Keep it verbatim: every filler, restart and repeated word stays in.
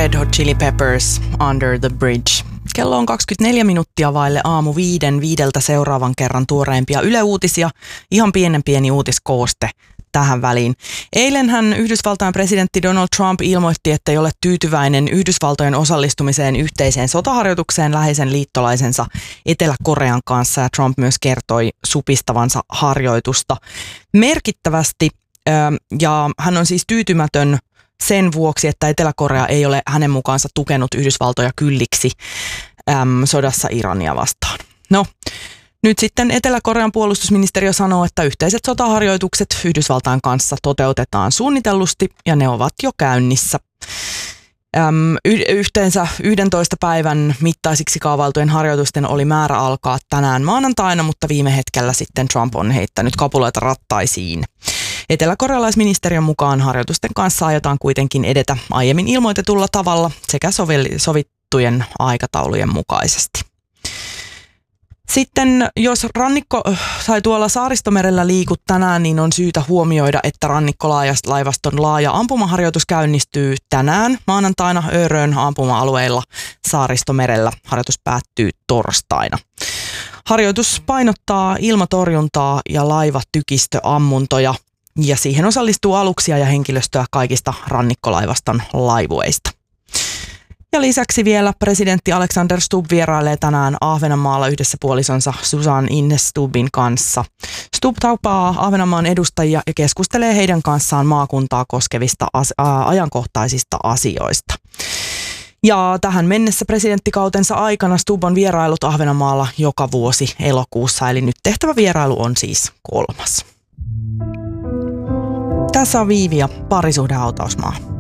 Red Hot Chili Peppers, Under the Bridge. Kello on kaksikymmentäneljä minuuttia vaille aamu viiden, viideltä seuraavan kerran tuoreimpia Yle Uutisia, ihan pienen pieni uutiskooste tähän väliin. Eilenhän Yhdysvaltain presidentti Donald Trump ilmoitti, että ei ole tyytyväinen Yhdysvaltojen osallistumiseen yhteiseen sotaharjoitukseen läheisen liittolaisensa Etelä-Korean kanssa, ja Trump myös kertoi supistavansa harjoitusta merkittävästi, ja hän on siis tyytymätön sen vuoksi, että Etelä-Korea ei ole hänen mukaansa tukenut Yhdysvaltoja kylliksi äm, sodassa Irania vastaan. No, nyt sitten Etelä-Korean puolustusministeriö sanoo, että yhteiset sotaharjoitukset Yhdysvaltain kanssa toteutetaan suunnitellusti ja ne ovat jo käynnissä. Äm, y- yhteensä yhdentoista päivän mittaisiksi kaavailtujen harjoitusten oli määrä alkaa tänään maanantaina, mutta viime hetkellä sitten Trump on heittänyt kapuloita rattaisiin. Etelä-korealaisministeriön mukaan harjoitusten kanssa aiotaan kuitenkin edetä aiemmin ilmoitetulla tavalla sekä sovelli- sovittujen aikataulujen mukaisesti. Sitten jos rannikko tai tuolla Saaristomerellä liikut tänään, niin on syytä huomioida, että rannikkolaivaston laaja ampumaharjoitus käynnistyy tänään maanantaina Örön ampuma-alueilla Saaristomerellä. Harjoitus päättyy torstaina. Harjoitus painottaa ilmatorjuntaa ja laivatykistöammuntoja, ja siihen osallistuu aluksia ja henkilöstöä kaikista rannikkolaivaston laivueista. Ja lisäksi vielä presidentti Alexander Stubb vierailee tänään Ahvenanmaalla yhdessä puolisonsa Susan Ines Stubbin kanssa. Stubb tapaa Ahvenanmaan edustajia ja keskustelee heidän kanssaan maakuntaa koskevista as- ä, ajankohtaisista asioista. Ja tähän mennessä presidenttikautensa aikana Stubb on vierailut Ahvenanmaalla joka vuosi elokuussa, eli nyt tehtävä vierailu on siis kolmas. Tässä on Viivi ja Parisuhdehautausmaa.